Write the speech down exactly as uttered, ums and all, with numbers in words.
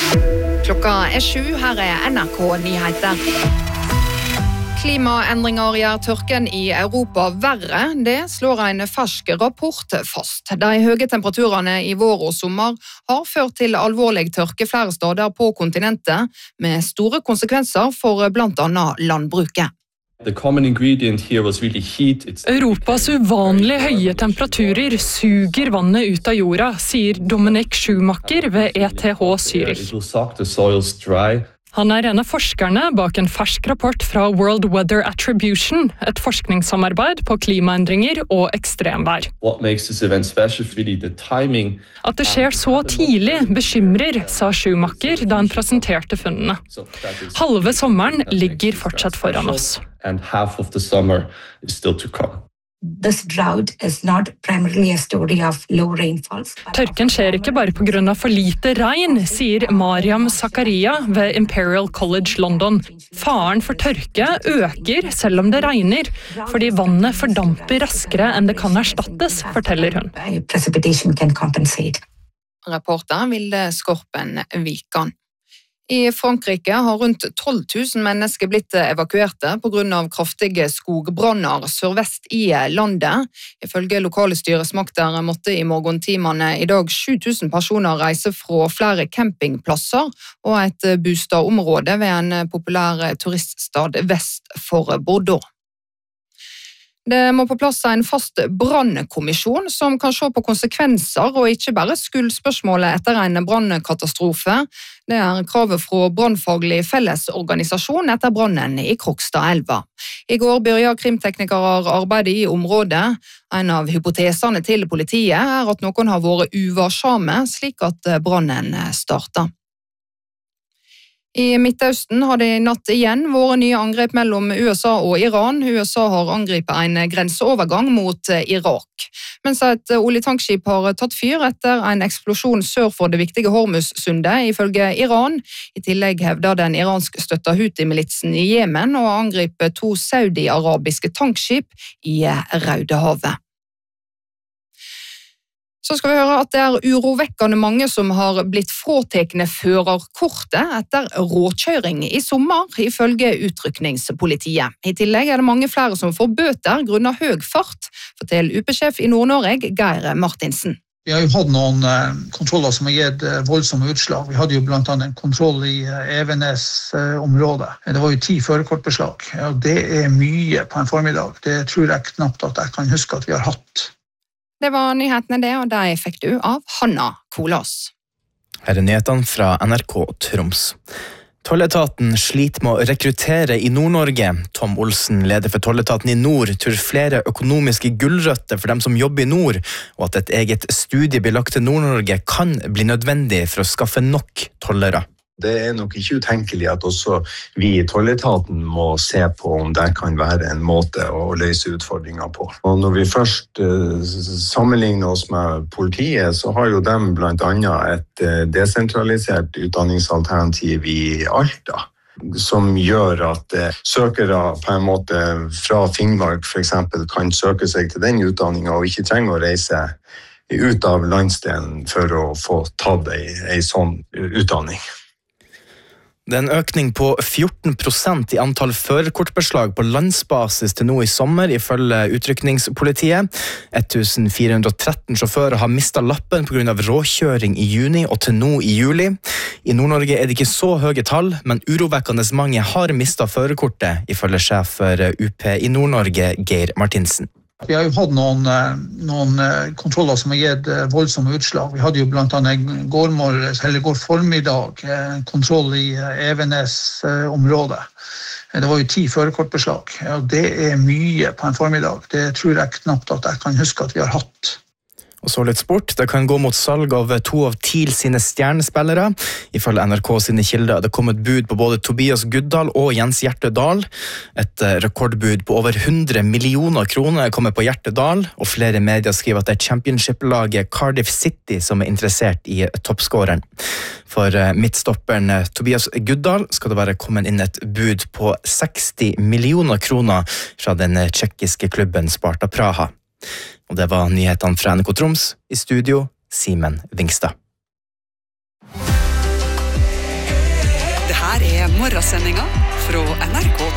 Klokka er sju, her er N R K-nyheter. Klimaendringer gjør tørken i Europa verre, det slår en fersk rapport fast. De høye temperaturene i vår og sommer har ført til alvorlig tørke flere steder på kontinentet, med store konsekvenser for blant annet landbruket. The common ingredient here was really heat. It's... Europas uvanlig høye temperaturer suger vannet ut av jorda, sier Dominic Schumacher ved E T H Zürich. It will suck the soils dry. Han er en av forskerne bak en fersk rapport fra World Weather Attribution, et forskningssamarbeid på klimaendringer og ekstremvær. What makes this event special is really the timing. At det skjer så tidlig bekymrer, sa Schumacher da han presenterte funnene. Halve sommeren ligger fortsatt foran oss. And half of the summer is still to come. This drought is not primarily a story of low rainfalls. Tørken skjer ikke bare på grunn av for lite regn, sier Mariam Zakaria ved Imperial College London. Faren for tørke øker selv om det regner, fordi vannet fordamper raskere enn det kan erstattes, forteller hun. Precipitation can compensate. Reporter Vilde Skorpen Vikan. I Frankrike har rundt tolv tusen mennesker blitt evakuerte på grunn av kraftige skogbranner sørvest i landet. Ifølge lokale styresmakter måtte i morgentimene i dag sju tusen personer reise fra flere campingplasser og et bostadområde ved en populær turiststad vest for Bordeaux. Det må på plass en fast brannkommisjon som kan se på konsekvenser og ikke bare skuldspørsmålet etter en brannkatastrofe. Det er kravet fra Brannfaglig fellesorganisasjon etter brannen i Krokstadelva. I går begynte krimteknikere arbeidet i området. En av hypotesene til politiet er at noen har vært uvarsomme, slik at brannen startet. I Midtøsten har det i natt igjen vært nye angrep mellom U S A og Iran. U S A har angrepet en grenseovergang mot Irak. Mens et oljetankskip har tatt fyr etter en eksplosjon sør for det viktige Hormuz-sundet, ifølge Iran. I tillegg hevder den iransk-støtta Houthi-militsen i Jemen og angrepet to saudi-arabiske tankskip i Raudehavet. Så skal vi høre at det er urovekkende mange som har blitt fråtekne førerkortet etter råkjøring i sommer, ifølge utrykningspolitiet. I tillegg er det mange flere som får bøter grunnet høy fart, forteller U P-sjef i Nord-Norge, Geir Martinsen. Vi har jo hatt noen eh, kontroller som har gitt eh, voldsomme utslag. Vi hadde jo blant annet en kontroll i eh, Evenes-området. Eh, det var jo ti førerkortbeslag. Ja, det er mye på en formiddag. Det tror jeg knapt at jeg kan huske at vi har hatt. Det var nyhetene det, og de fikk du av Hanna Kolås. Her er nyhetene fra N R K Troms. Tolletaten sliter med å rekruttere i Nord-Norge. Tom Olsen, leder for Tolletaten i nord, tror flere økonomiske gullrøtter for dem som jobber i nord, og at et eget studie blir lagt til Nord-Norge kan bli nødvendig for å skaffe nok tollere. Det er nok ikke utenkelig at også vi i Tolletaten må se på om det kan være en måte å løse utfordringer på. Og når vi først uh, sammenligner oss med politiet, så har jo dem blant annet et uh, desentralisert utdanningsalternativ i Alta, som gjør at uh, søkere på en måte fra Finnmark for eksempel kan søke seg til den utdanningen og ikke trenger å reise ut av landsdelen for å få tatt en sånn utdanning. Det er en økning på fjorten prosent i antall førerkortbeslag på landsbasis til nå i sommer, ifølge utrykningspolitiet. fjorten hundre og tretten sjåfører har mistet lappen på grunn av råkjøring i juni og til nå i juli. I Nord-Norge er det ikke så høye tall, men urovekkende mange har mistet førerkortet, ifølge sjef for U P i Nord-Norge, Geir Martinsen. Vi har jo hatt noen, noen kontroller som har gitt voldsomme utslag. Vi hadde jo blant annet går, morges, eller går formiddag en kontroll i Evenes-området. Det var jo ti førerkortbeslag. Ja, det er mye på en formiddag. Det tror jeg knapt at jeg kan huske at vi har hatt. Og så litt sport. Det kan gå mot salg av to av TIL sine stjernespillere. Ifølge N R K sine kilder det kom et bud på både Tobias Guddal og Jens Hjertedal. Et rekordbud på over hundre millioner kroner kommer på Hjertedal, og flere medier skriver at det er championship-laget Cardiff City som er interessert i toppskåreren. For midtstopperen Tobias Guddal skal det være kommet inn et bud på seksti millioner kroner fra den tsjekkiske klubben Sparta Praha. Og det var nyhetene fra N R K Troms. I studio, Simen Vingstad. Her er morgensendinga fra N R K